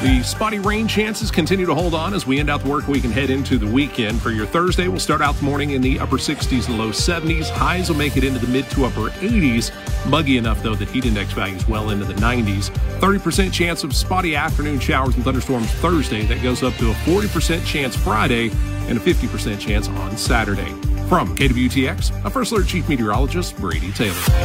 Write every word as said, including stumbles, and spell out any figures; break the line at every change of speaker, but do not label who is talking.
The spotty rain chances continue to hold on as we end out the work week and head into the weekend. For your Thursday, we'll start out the morning in the upper sixties and low seventies. Highs will make it into the mid to upper eighties. Muggy enough, though, that heat index values well into the nineties. thirty percent chance of spotty afternoon showers and thunderstorms Thursday. That goes up to a forty percent chance Friday and a fifty percent chance on Saturday. From K W T X, a First Alert Chief Meteorologist, Brady Taylor.